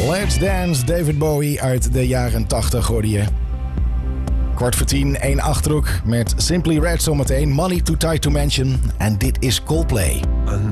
Let's Dance, David Bowie uit de jaren 80 hoorde je. 9:45, 1 Achterhoek met Simply Red zometeen. Money Too Tight to Mention. En dit is Coldplay.